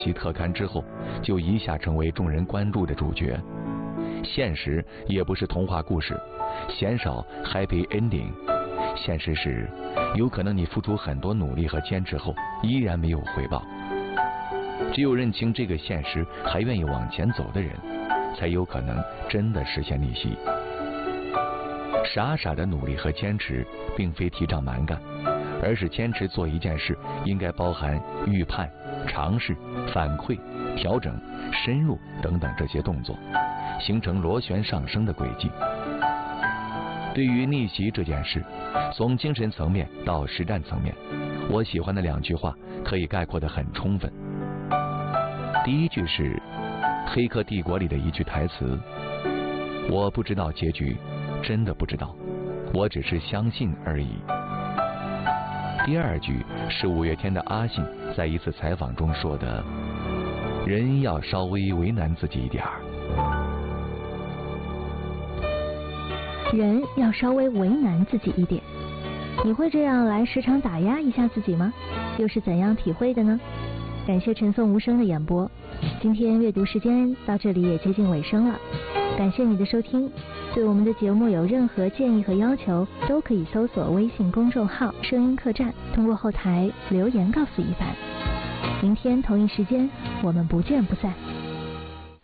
其特刊之后，就一下成为众人关注的主角。现实也不是童话故事，鲜少 happy ending。现实是，有可能你付出很多努力和坚持后，依然没有回报。只有认清这个现实，还愿意往前走的人，才有可能真的实现逆袭。傻傻的努力和坚持，并非提倡蛮干，而是坚持做一件事应该包含预判、尝试、反馈、调整、深入等等这些动作，形成螺旋上升的轨迹。对于逆袭这件事，从精神层面到实战层面，我喜欢的2句话可以概括得很充分。第一句是《黑客帝国》里的一句台词：我不知道结局，真的不知道，我只是相信而已。第2句是5月天的阿信在一次采访中说的：人要稍微为难自己一点儿。 人要稍微为难自己一点。你会这样来时常打压一下自己吗？又是怎样体会的呢？感谢陈颂无声的演播。今天阅读时间到这里也接近尾声了，感谢你的收听。对我们的节目有任何建议和要求，都可以搜索微信公众号声音客栈，通过后台留言告诉一凡。明天同一时间我们不见不散。